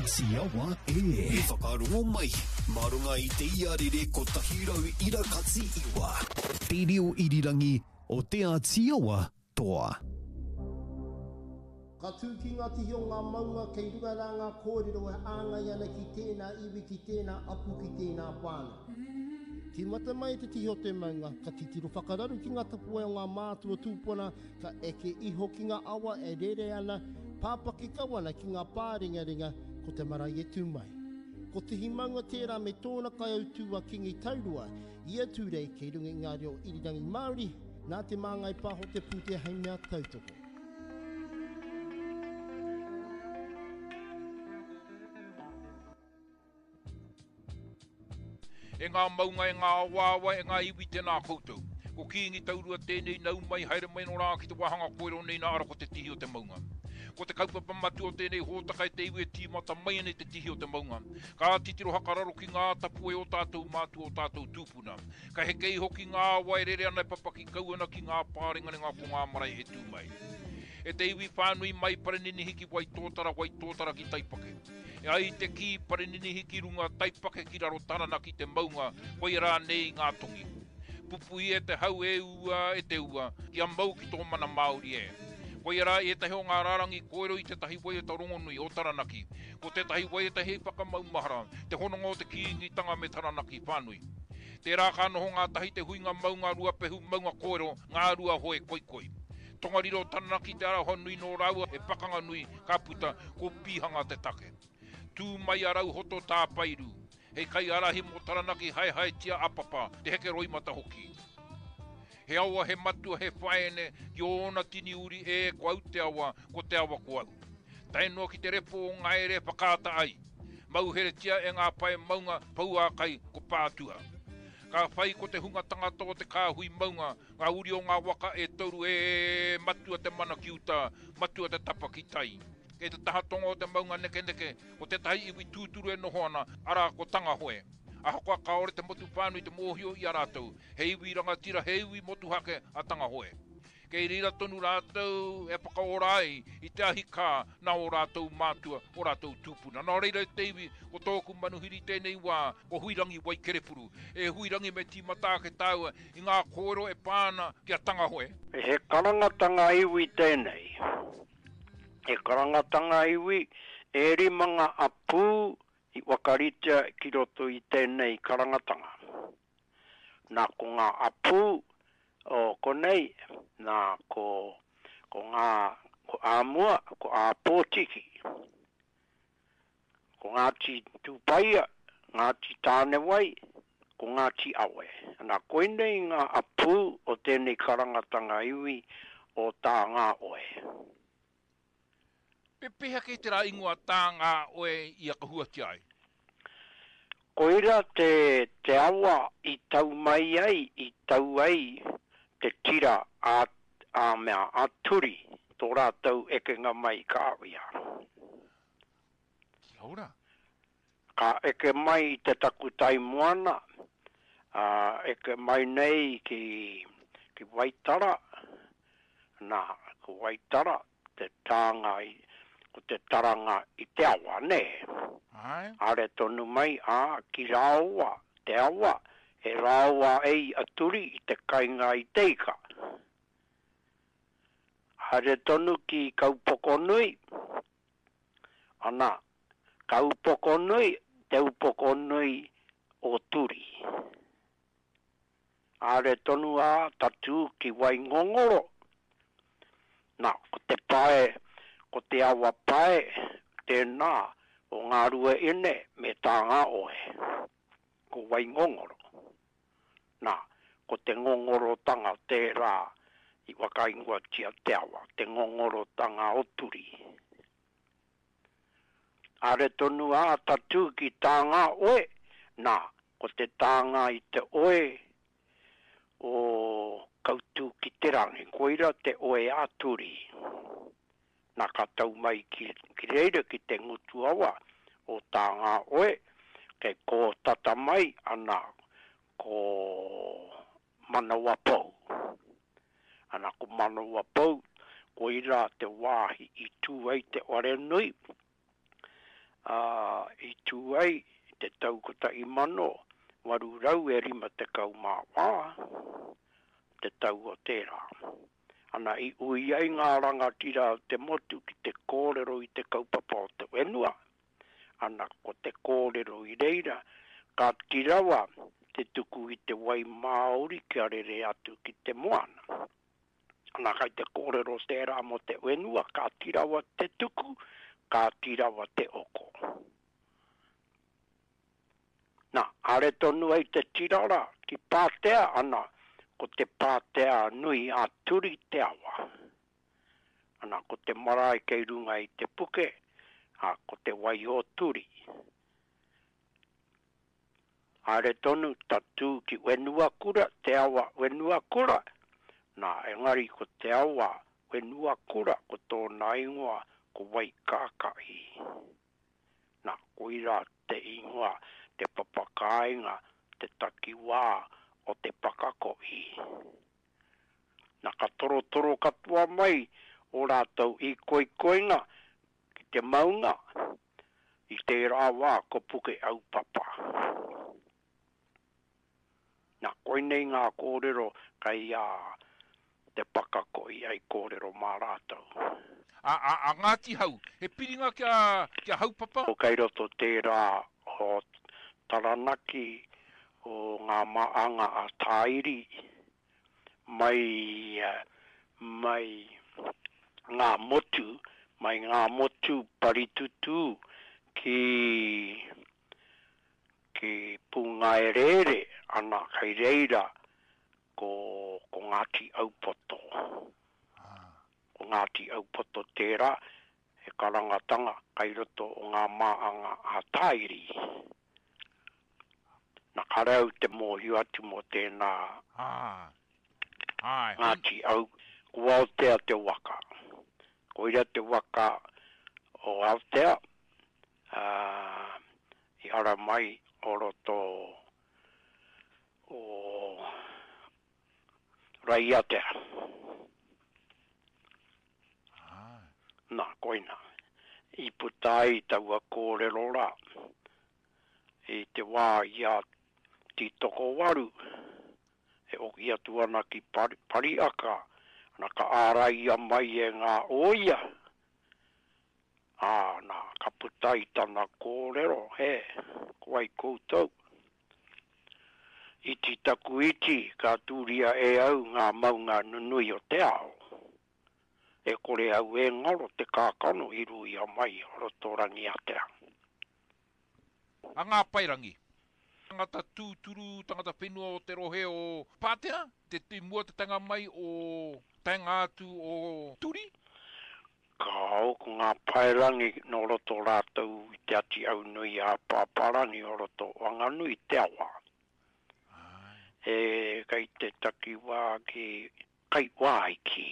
Siawa e whakarongo mai marunga I te iarere ko tahirau ira katsi iwa. Te reo irirangi o te Siawa toa. Ka tū ki ngā tihi o ngā maunga kei runga rā ngā kōrero e āngai ana ki tēnā iwi ki tēnā apu ki tēnā pāna. Ki mata mai te tihi o te maunga, ka titiro whakararu ki ngā tapua o ngā mātua tūpona, ka eke iho ki ngā awa e rere ana, pāpaki kawana ki ngā pāringa-ringa, ko te marae e tūmai. Ko te himaunga tērā me tōna kai au tūwa kingi taurua, ia tūrei kei runga i ngā reo irirangi Māori, nā te māngai pāho te pūtea hei mea tautoko. E ngā maunga, e ngā wāwa, e ngā iwi tēnā koutou. Ko kiingi taurua tēnei nau mai haere mai no rā ki te wahanga koero nei nā ara ko te tihi o te maunga. Ko te kaupapa matu o tēnei hōtaka e te iwi e tīmata mai nei te tihi o te maunga. Ka titiro hakararo ki ngā tapu e o tātou mātu o tātou tūpuna. Ka heke iho ki ngā wairere ana e papaki kauana ki ngā pāringa ngā ko ngā marae e tūmai. E te iwi whānui mai parenini hiki wai tōtara ki taipake. E ai te ki parenini hiki runga taipake ki raro tarana ki te maunga, koi rā nei ngā tongi. Pupui e te hau e ua e te ua, ki a mau ki tō mana Māori e. Koi rā e tahi o ngā rārangi koero I te tahi wai e ta rongonui o taranaki. Ko te tahi wai e tahi whakamaumahara, te hononga o te kiingitanga me taranaki whānui. Te rā ka noho ngā tahi te huinga maunga rua pehu maunga koero, ngā rua hoe koikoi. Tongariro taranaki te ara honui no raua e pakanga nui ka puta ko pihanga te take. Tū mai arau hoto tā pairu. Hei kai arahi mo taranaki hai tia apapa te heke roimata hoki. He awa he matua he whaene ki ona tini uri e ko au te awa ko te awa ko au. Tainua ki te repo o ngaere whakata ai. Mauhere tia e ngā pae maunga paua kai ko pātua. Ka whai ko te hunga tangata o te kāhui maunga, ngā uri o ngā waka e tauru e matua te mana ki uta, matua te tapa ki tai. Kei te tahatonga o te maunga neke, o te tahi iwi tūturu e noho ana, ara ko tanga hoe. Aha koa kaore te motu whānui te mōhio I a rātou, he iwi rangatira, he iwi motu hake a tanga hoe. Kei rira tonu rātou e whakaorai I te ahi kā na o rātou mātua, o rātou tūpuna. Nā reira te iwi o tōku manuhiri tēnei wā, o huirangi wai kerepuru. E huirangi me tīmata ke tāua I ngā kōero e pāna ki a tanga hoe. He karangatanga iwi tēnei. He karangatanga iwi e rimanga apu I wakarita ki roto I tēnei karangatanga. Nā ko ngā apu o konei, nā ko āmua, ko āpōtiki. Ko ngā ti tūpaia, ngā ti tāne wai, ko ngā ti awe. Nā koinei ngā apu o tēnei karangatanga iwi o tā ngā oe. Pepeha kei te rā ingoa tā ngā oe I a kahua ti ai. Koira te awa I tau mai ai, I tau ai, te tira a mea aturi, tō rātou ekenga mai ka awia. Ki haura? Ka eke mai I te takutai moana, eke mai nei ki Waitara, nā, ko Waitara, te tānga ko te taranga I te awa, ne? Ai? Are tonu mai ki rāua, te awa, he rāua ei aturi I te kainga I teika. Are tonu ki Kaupokonui, ana, Kaupokonui, te upokonui o turi. Are tonu tatu ki Waingongoro, na, ko te pae, ko te awa pae, tēnā, o ngā rua ene me tā ngā oe, ko Waingongoro. Nā, ko te ngongoro tanga te rā, I wakaingua tia te awa, te ngongoro tanga o turi. Are tonu tatu ki tā ngā oe, nā, ko te tāngā I te oe, o kautu ki te rangi, koira te oe a turi. Nā ka tau mai ki reira ki te ngutu awa o tā ngā oe, kei ko tata mai ana ko manawa pou. Ana ko manawa pou, ko ira te wāhi I tū ai te ore nui, I tu ai te tau kota I mano waru rau e rima te kau mā te tau o tērā. Ana I ui ai ngā rangatira o te motu ki te kōrero I te kaupapa o te wenua. Ana ko te kōrero I reira, ka tirawa te tuku I te wai Māori ki arere atu ki te moana. Ana kai te kōrero tērā mo te wenua, ka tirawa te tuku, ka tirawa te oko. Nā, are tonu ai te tirara ki pātea ana, ko te pātea nui a turi te awa. Ana ko te marae kei runga I te puke, ko te wai o turi. Are tonu tatu ki wenua kura, te awa wenua kura. Nā, engari ko te awa wenua kura, ko tōna ingoa ko wai kākai. Nā, koira te ingoa, te papakainga, te takiwā, o te pakakoi. Nā ka toro katua mai, o rātou I koinga, ki te maunga, I te rāwā ko puke au papa. Nā koinei ngā kōrero kai te pakakoi ai kōrero mā rātou. A ngāti hau, he piringa kia hau papa? O kei roto tērā o taranaki o ngā maanga a tairi, mai ngā motu paritutu ki pungaerere ana kai reira ko ngāti aupoto. O ngāti aupoto tērā, he karangatanga kai roto o ngā maanga a tairi. Na karau te mōhiu atu mo tēnā ngāti au, ko Aotea te waka. Ko ira te waka o Aotea, I ara mai o roto o Raiatea. Nā, koina. I putai taua kōrero rā. I te wā ia ti toko waru. E oki atu ana ki pariaka. Ana ka ārai a mai e ngā oia. Nā, ka putai tana kōrero, he. Koai koutou. I ti taku iti ka tūria e au ngā maunga nunui o te ao. E kore au e ngaro te kākano I rui a mai o roto rangi atea. A ngā pairangi. Tangata tūturu, tangata whenua o te rohe o Pātea, te mua te tanga mai o tanga atu o turi? Kao, ko ngā pairangi no roto rātou I te ati au nui a pāparani o roto wanganui te awa. E kai te takiwā ki kai waiki.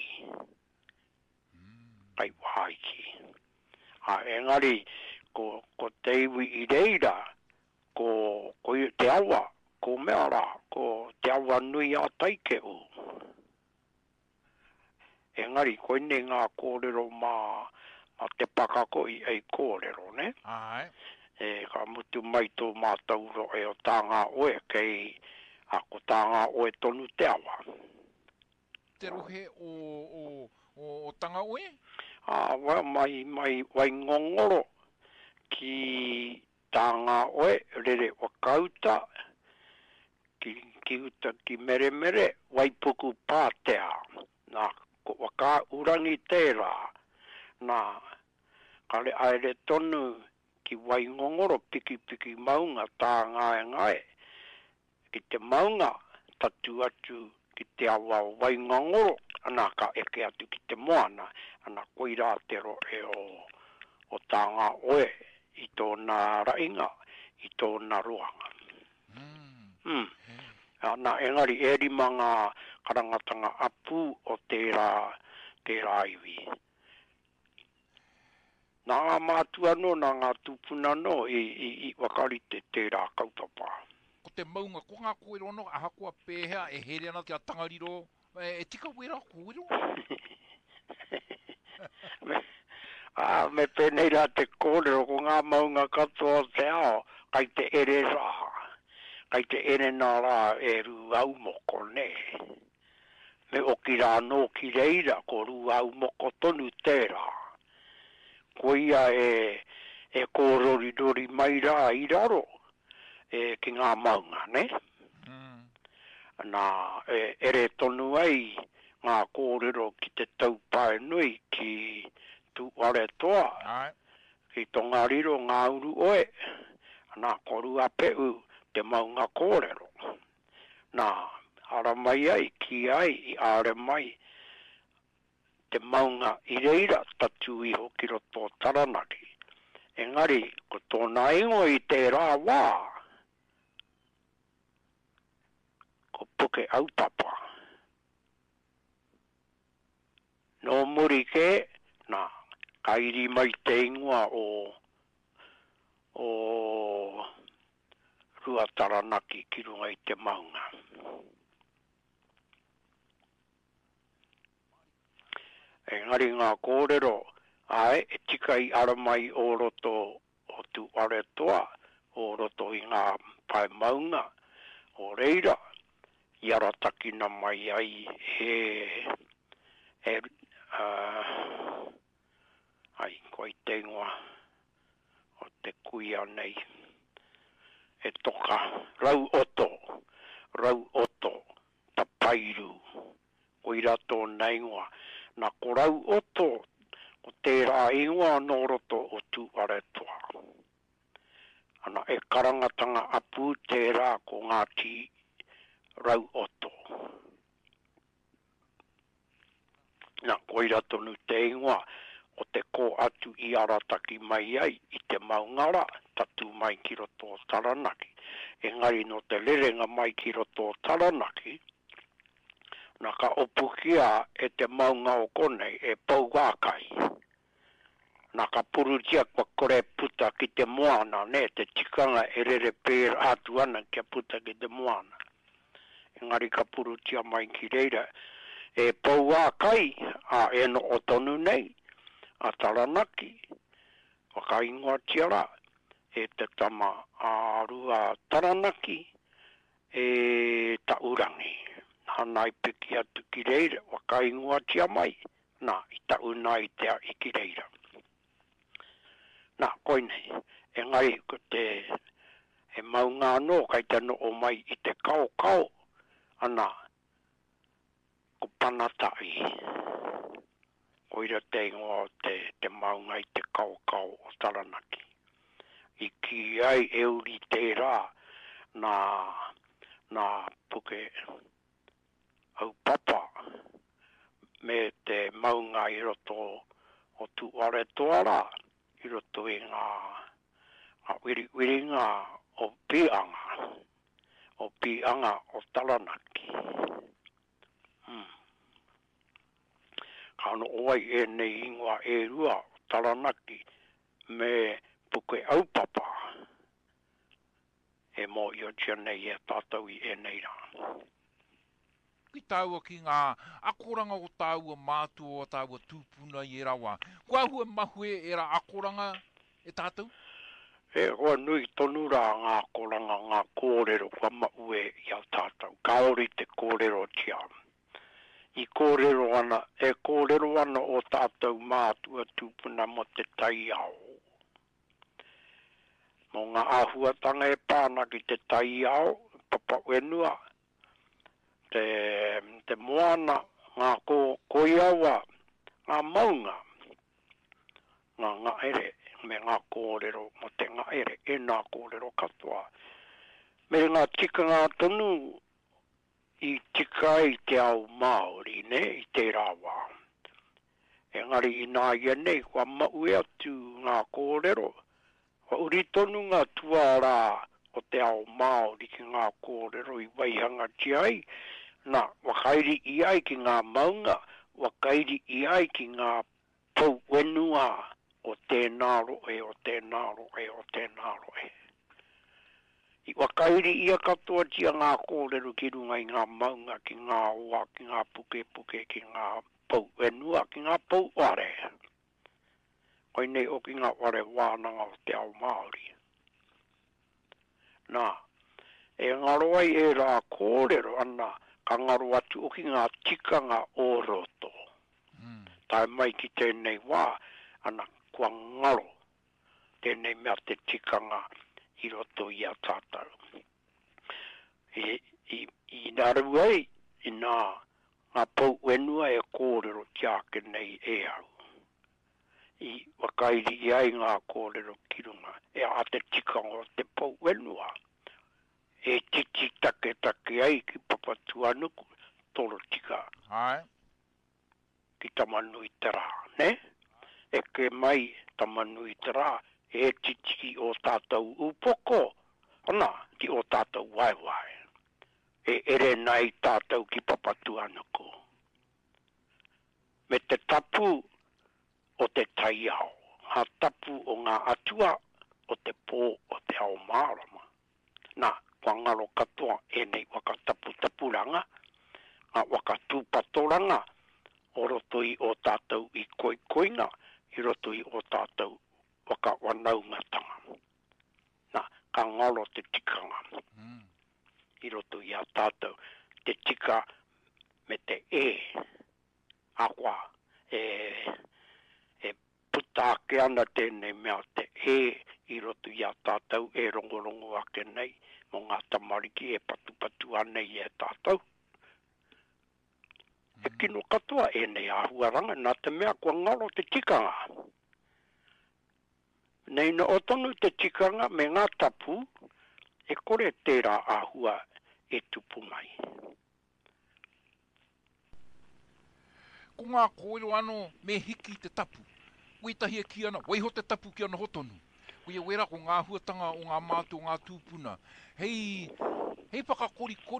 Kai waiki. Engari, ko te iwi I reira, ko te awa, ko mea rā, ko te awa nui a taikeu. Engari, koine ngā kōrero mā te pakakoi ei kōrero, ne? Ai. Ka mutu mai tō mātauro e o tāngā oe, kei ko tāngā oe tonu te awa. Te rohe o tanga oe? Mai wai ngongoro ki tāngā oe, rere wakauta, ki uta ki mere, waipuku Pātea. Nā, ko waka urangi tērā. Nā, kare aere tonu ki wai ngongoro piki maunga tāngā e ngai. Ki te maunga tatu atu ki te awa wai ngongoro, ana ka eke atu ki te moana, ana koira te roe o tāngā oe, I tōna rainga, I tōna roanga. Nā engari e rima ngā karangatanga apu o tērā iwi. Nā ngā mātua no, nā ngā tūpuna no, I wakari te tērā kaupapa. Ko te maunga, ko ngā koerono, ahakua pēhea, e here ana te atangariro, e tika wera koero? Me penei la te kōrero ko ngā maunga katoa te ao, kai te ere raha. Kai te ere nā rā e ruau moko ne. Me o ki rā no ki reira ko ruau moko tonu tērā. Ko ia e kōrori dori mai rā i raro ki ngā maunga, ne? Nā ere tonu ai ngā kōrero ki te taupae nui ki tu are toa. Ki tonga riro ngā uru oe. Nā koru apeu te maunga kōrero. Nā ara mai ai ki ai i are mai te maunga i reira tatu i hoki roto taranaki. Engari ko tōna ingo i te rā wā. Ko puke aupapa. No muri ke, nā, kairi mai te ingoa o rua taranaki ki runga i te maunga. Engari ngā kōrero, ai, e tika i ara mai o roto o tu are toa, o roto i ngā pai maunga, o reira, i ara takina mai ai ai, koi te ingoa o te kuia nei. E toka, rau oto, tapairu, o i rato nei ingoa. Na ko rau oto, o tērā ingoa no roto o tu are toa. Ana e karangatanga apu tērā ko ngāti rau oto. Na ko i rato nu te ingoa, o te ko atu i arataki mai ai i te maungara tatu mai ki roto taranaki. Engari no te lerenga mai ki roto taranaki, na ka opukia e te maunga o konei e pauwakai. Na ka purutia kwa kore puta ki te moana, ne te tikanga e rere pēr atu ana kia puta ki te moana. Engari ka purutia mai ki reira e pauwakai a eno o tonu nei. A taranaki, waka ingoa tiara, e te tama a rua taranaki, e taurangi. Hanai piki atu ki reira, waka ingoa tia mai, na i taunai tea i ki reira. Na koinei, e ngai ko te e maunga no, kai te no o mai i te kau, ana, ko panatai. Oira te ingoa te maunga i te kau o taranaki. I ki ai euri tērā na puke au papa me te maunga i roto o tu are toara, i roto i ngā wiriwiri ngā o pianga o taranaki. Kano oai e nei ingoa e rua taranaki me puke au papa. E mo i o tia nei e tātou i e nei rā. Ki tāua ki ngā akoranga o tāua mātua o tāua tūpuna i e rawa. Kua hua mahue e ra akoranga e tātou? E hoa nui tonu rā ngā akoranga ngā kōrero kua maue i au tātou. Kaori te kōrero tia. I kōrero ana o tātou mātua tūpuna mo te tai ao. Mo ngā ahuatanga e pāna ki te tai ao, papa wenua, te moana, ngā koiawa, ngā maunga, ngā ere, me ngā kōrero, mo te ngā ere, e ngā kōrero katoa. Me ngā tika ngā tonu, I tika i te au Māori, ne, i te rawa. Engari i nā ia nei, kua maue atu ngā kōrero. Wa uri tonu ngā tuara o te ao Māori ki ngā kōrero i waihanga ti ai. Nā, wakairi i ai ki ngā maunga, wakairi i ai ki ngā pau wenua o tēnā roe, o tēnā roe, o tēnā roe. I wakairi ia katoa tia ngā kōrero ki runga i ngā maunga, ki ngā oa, ki ngā puke, ki ngā pau wenua, ki ngā pau are. Koi nei o ki ngā ware wānanga o te ao Māori. Nā, e ngaro ai e rā kōrero ana ka ngaro atu o ki ngā tikanga o roto. Tai mai ki tēnei wā, ana kua ngaro tēnei mea te tikanga i roto i a tātau. I naru ai, i ngā pau wenua e kōrero tiake nei e au. I wakairi i ai ngā kōrero kirunga, e a te tikanga o te pau wenua. E titi take ai ki papatuanuku, toro tika. Ai. Ki tamanui te rā, ne? E ke mai tamanui te rā, e titi o tātou upoko, ana, ki o tātou waiwai. E ere nei tātou ki papatuanuku. Me te tapu o te taiao, ngā tapu o ngā atua o te pō o te ao mārama. Nā, kua ngaro katoa e nei waka tapuranga, ngā waka tūpatoranga, o roto i o tātou i koinga, i roto i o tātou waka wanaungatanga. Nā, ka ngaro te tikanga. I roto i a tātou, te tika me te akwa, putake ana tēnei mea te i roto i a tātou, e rongorongo ake nei, mo ngā tamariki e patu anei e tātou. E kino katoa e nei ahuaranga, nā te mea kua ngaro te tikanga. Nei no otonu te tikanga me ngā tapu, e kore tērā ahua e tupu mai. Ko ngā kōrero ano me hiki te tapu. Koe tahi e ki ana, waiho te tapu ki ana hotonu. Koe e wera ko ngā huatanga o ngā mātua, ngā tūpuna. Hei whakakori